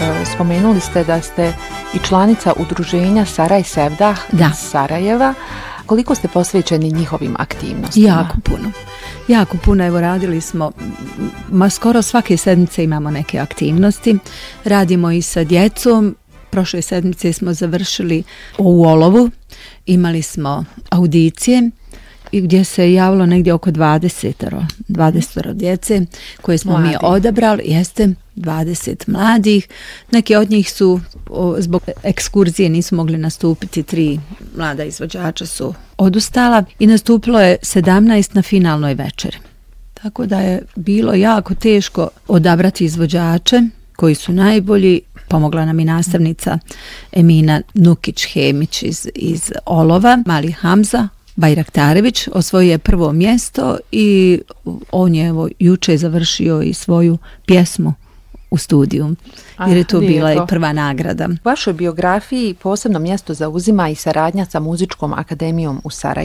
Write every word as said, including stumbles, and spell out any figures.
spomenuli ste da ste i članica udruženja Saraj Sevdah da. iz Sarajeva. Koliko ste posvećeni njihovim aktivnostima? Jako puno. Jako puno, evo radili smo, ma skoro svake sedmice imamo neke aktivnosti. Radimo i sa djecom. Prošle sedmice smo završili u Olovu. Imali smo audicije i gdje se javilo negdje oko dvadeset djece koje smo Mladi. mi odabrali, jeste dvadeset mladih. Neki od njih su o, zbog ekskurzije nisu mogli nastupiti, tri mlada izvođača su odustala i nastupilo je sedamnaest na finalnoj večeri. Tako da je bilo jako teško odabrati izvođače koji su najbolji. Pomogla nam i nastavnica Emina Nukić-Hemić iz, iz Olova, mali Hamza Bajraktarević osvojio je prvo mjesto i on je evo juče završio i svoju pjesmu u studiju, jer je to ah, bila i prva nagrada. U vašoj biografiji posebno mjesto zauzima i saradnja sa Muzičkom akademijom u Sarajevu.